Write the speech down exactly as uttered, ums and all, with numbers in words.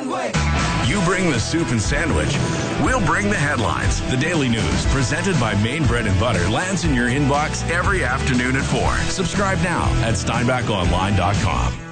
Broadway. You bring the soup and sandwich. We'll bring the headlines. The Daily News, presented by Maine Bread and Butter, lands in your inbox every afternoon at four. Subscribe now at steinbach online dot com.